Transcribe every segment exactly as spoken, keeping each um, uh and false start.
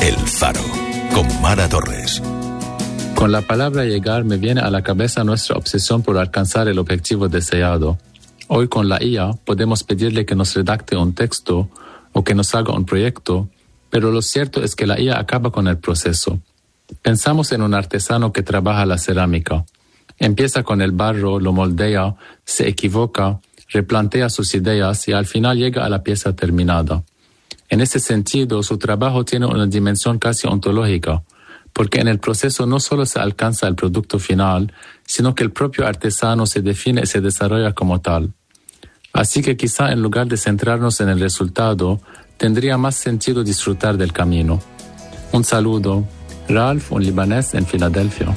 El Faro, con Mara Torres. Con la palabra llegar me viene a la cabeza nuestra obsesión por alcanzar el objetivo deseado. Hoy con la I A podemos pedirle que nos redacte un texto o que nos haga un proyecto, pero lo cierto es que la I A acaba con el proceso. Pensamos en un artesano que trabaja la cerámica. Empieza con el barro, lo moldea, se equivoca, replantea sus ideas y al final llega a la pieza terminada. En ese sentido, su trabajo tiene una dimensión casi ontológica, porque en el proceso no solo se alcanza el producto final, sino que el propio artesano se define y se desarrolla como tal. Así que quizá en lugar de centrarnos en el resultado, tendría más sentido disfrutar del camino. Un saludo. Ralph, un libanés en Filadelfia.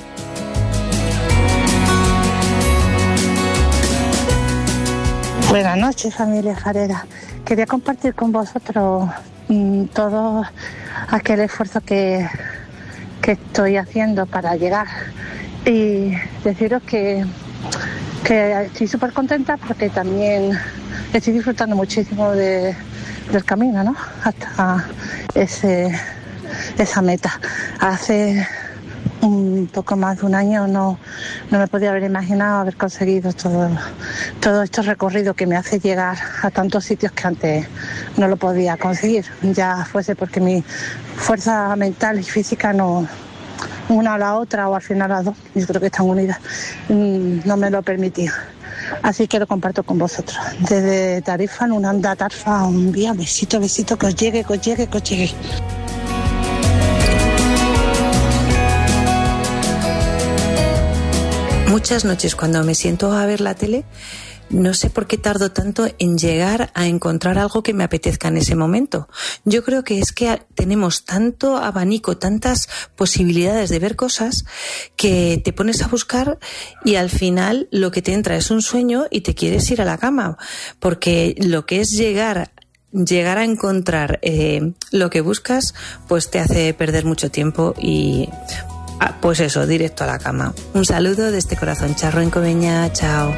Buenas noches, familia farera. Quería compartir con vosotros mmm, todo aquel esfuerzo que, que estoy haciendo para llegar y deciros que, que estoy súper contenta porque también estoy disfrutando muchísimo de, del camino, ¿no? Hasta ese, esa meta. Hace un poco más de un año no, no me podía haber imaginado haber conseguido todo, todo este recorrido que me hace llegar a tantos sitios que antes no lo podía conseguir, ya fuese porque mi fuerza mental y física no, una o la otra o al final las dos, yo creo que están unidas, no me lo permitía. Así que lo comparto con vosotros. Desde Tarifa, en un anda Tarfa, un día, besito, besito, que os llegue, que os llegue, que os llegue. Muchas noches cuando me siento a ver la tele, no sé por qué tardo tanto en llegar a encontrar algo que me apetezca en ese momento. Yo creo que es que tenemos tanto abanico, tantas posibilidades de ver cosas, que te pones a buscar y al final lo que te entra es un sueño y te quieres ir a la cama. Porque lo que es llegar llegar a encontrar eh, lo que buscas, pues te hace perder mucho tiempo y... Ah, pues eso, directo a la cama. Un saludo de este corazón charro en Coveña. Chao.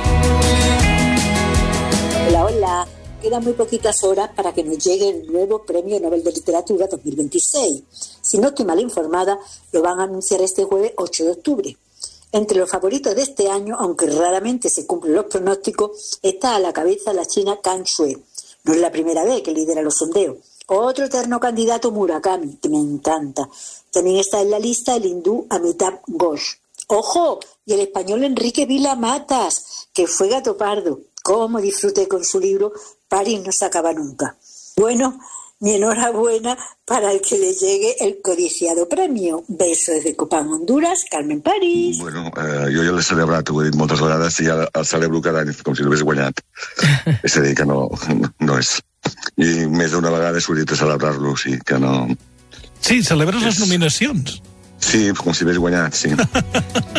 Hola, hola. Quedan muy poquitas horas para que nos llegue el nuevo Premio Nobel de Literatura dos mil veintiséis. Si no estoy mal informada, lo van a anunciar este jueves ocho de octubre. Entre los favoritos de este año, aunque raramente se cumplen los pronósticos, está a la cabeza la china Kang Shui. No es la primera vez que lidera los sondeos. Otro eterno candidato, Murakami, que me encanta. También está en la lista el hindú Amitabh Ghosh. ¡Ojo! Y el español Enrique Vila Matas, que fue gato pardo. Cómo disfruté con su libro París no se acaba nunca. Bueno, mi enhorabuena para el que le llegue el codiciado premio. Beso desde Copán, Honduras, Carmen París. Bueno, eh, jo ja l'he celebrat, ho he dit moltes vegades, i ja el celebro cada any, com si l'hagués guanyat. És a dir, que no, no és... I més d'una vegada he sortit a celebrar-lo, sí, que no... Sí, celebres les nominacions. Sí, com si hagués guanyat, sí.